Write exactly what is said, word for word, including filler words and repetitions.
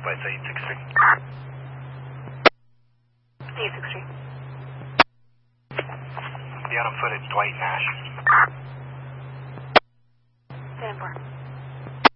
Flight eight six three. eight six three. Yeah, on foot, it's Dwight Nash.